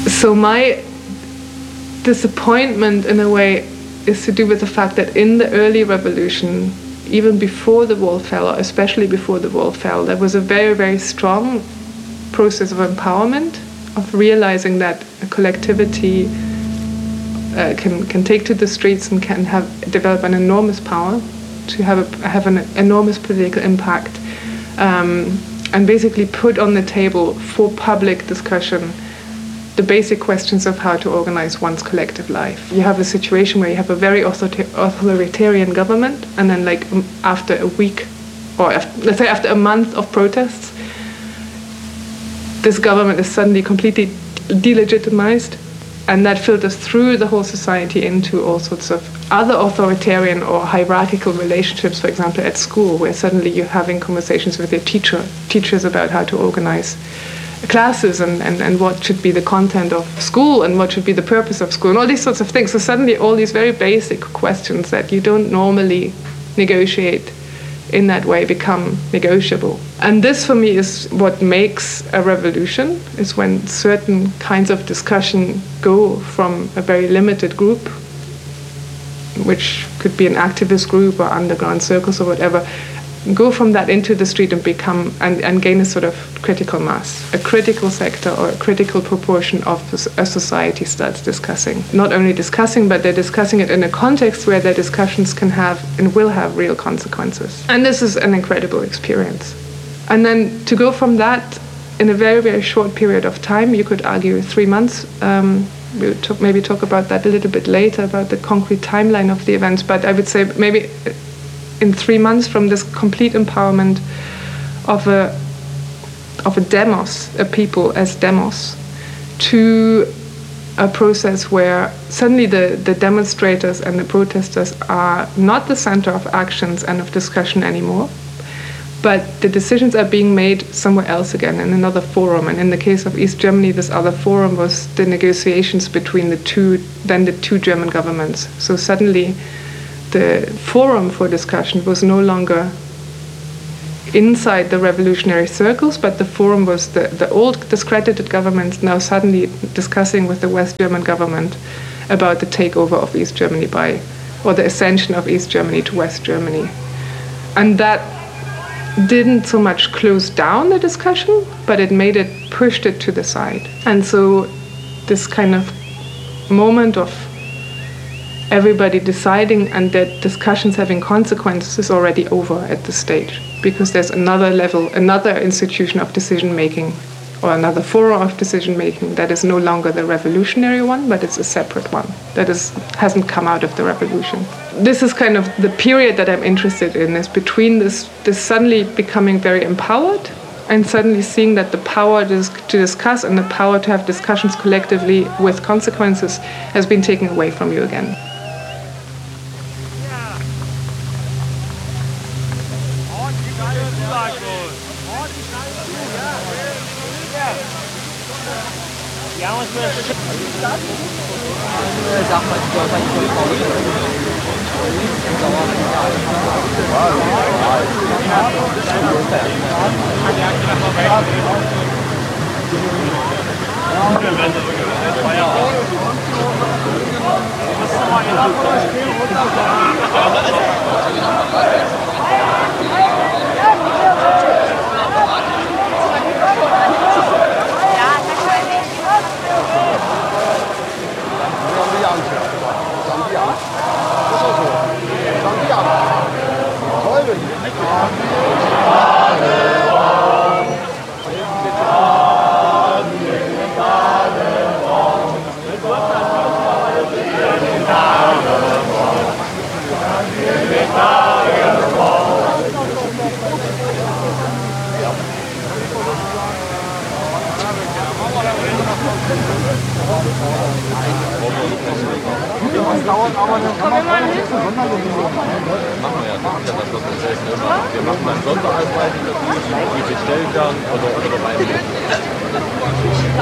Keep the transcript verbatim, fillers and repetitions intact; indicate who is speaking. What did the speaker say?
Speaker 1: So my disappointment, in a way, is to do with the fact that in the early revolution, even before the wall fell, or especially before the wall fell, there was a very, very strong process of empowerment, of realizing that a collectivity uh, can can take to the streets and can have develop an enormous power, to have a, have an enormous political impact, um, and basically put on the table for public discussion the basic questions of how to organize one's collective life. You have a situation where you have a very authoritarian government, and then like after a week, or after, let's say after a month of protests, this government is suddenly completely delegitimized, and that filters through the whole society into all sorts of other authoritarian or hierarchical relationships, for example, at school, where suddenly you're having conversations with your teacher, teachers about how to organize classes and, and, and what should be the content of school and what should be the purpose of school and all these sorts of things. So suddenly all these very basic questions that you don't normally negotiate in that way become negotiable. And this for me is what makes a revolution, is when certain kinds of discussion go from a very limited group, which could be an activist group or underground circles or whatever, go from that into the street and become and, and gain a sort of critical mass. A critical sector or a critical proportion of a society starts discussing. Not only discussing, but they're discussing it in a context where their discussions can have and will have real consequences. And this is an incredible experience. And then to go from that in a very, very short period of time, you could argue three months, um, we'll talk, maybe talk about that a little bit later, about the concrete timeline of the events, but I would say maybe in three months from this complete empowerment of a of a demos, a people as demos, to a process where suddenly the, the demonstrators and the protesters are not the center of actions and of discussion anymore, but the decisions are being made somewhere else again, in another forum. And in the case of East Germany, this other forum was the negotiations between the two, then the two German governments. So suddenly the forum for discussion was no longer inside the revolutionary circles, but the forum was the, the old discredited governments now suddenly discussing with the West German government about the takeover of East Germany by, or the ascension of East Germany to West Germany. And that didn't so much close down the discussion, but it made it, pushed it to the side. And so this kind of moment of everybody deciding and that discussions having consequences is already over at this stage, because there's another level, another institution of decision-making, or another forum of decision-making that is no longer the revolutionary one, but it's a separate one that is, hasn't come out of the revolution. This is kind of the period that I'm interested in, is between this, this suddenly becoming very empowered and suddenly seeing that the power to discuss and the power to have discussions collectively with consequences has been taken away from you again.
Speaker 2: Wir machen dann Sonderarbeiten, die bestellt werden oder, oder